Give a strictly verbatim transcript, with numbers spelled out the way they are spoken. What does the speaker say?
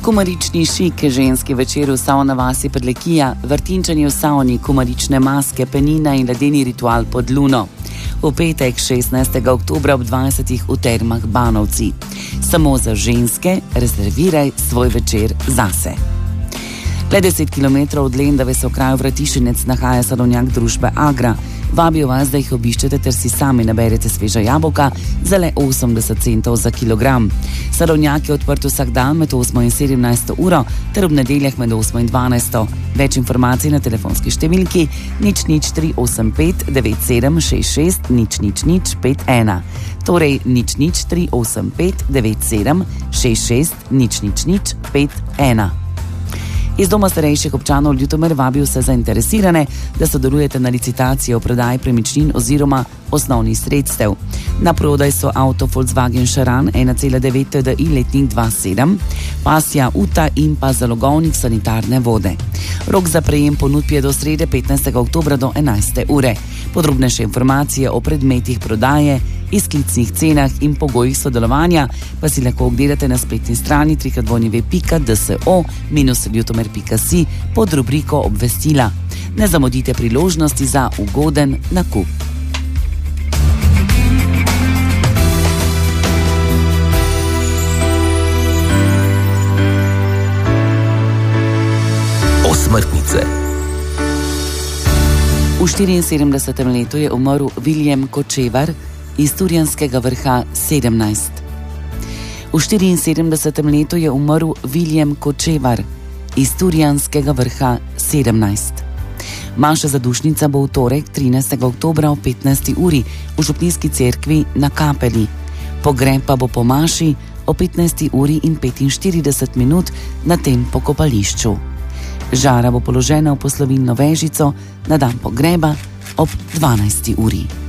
Kumarični šik, ženski večer v savna vasi Prlekija, vrtinčanje v savni, kumarične maske, penina in ledeni ritual pod luno. V petek šestnajstega oktobra ob dvajsetih v termah Banovci. Samo za ženske rezerviraj svoj večer zase. Le deset kilometrov od Lendave se v kraju Vratišinec nahaja sadovnjak družbe Agra. Vabijo vas, da jih obiščete ter si sami naberete sveža jabolka za le osemdeset centov za kilogram. Sadovnjak je odprt vsak dan med osmo in sedemnajsto uro ter ob nedeljah med osmo in dvanajsto. Več informacij na telefonski številki nič nič tri osem pet devet sedem šest šest nič nič nič pet ena. Torej nič nič tri osem pet devet sedem šest šest nič nič nič pet ena. Iz Doma starejših občanov Ljutomer vabi vse zainteresirane, da sodelujete na licitaciji o prodaji premičnin oziroma osnovnih sredstev. Na prodaj so avto Volkswagen Charan ena cela devet T D I letnik dva sedem, pasja Uta in pa zalogovnik sanitarne vode. Rok za prejem ponudb je do srede petnajstega oktobra do enajste ure. Podrobnejše informacije o predmetih prodaje, izklicnih cenah in pogojih sodelovanja pa si lahko ogledate na spletni strani w w w pika d s o dash ljutomer pika si pod rubriko obvestila. Ne zamudite priložnosti za ugoden nakup. Osmrtnice. V štiriinsedemdesetem letu je umrl William Kočevar iz Turjanskega vrha sedemnajst. V štiriinsedemdesetem letu je umrl William Kočevar iz Turjanskega vrha sedemnajst. Maša zadušnica bo v torek trinajstega oktobra ob petnajsti uri v župnijski cerkvi na Kapeli. Pogreb pa bo po maši o petnajsti uri in petinštirideset minut na tem pokopališču. Žara bo položena v poslovilno vežico na dan pogreba ob dvanajsti uri.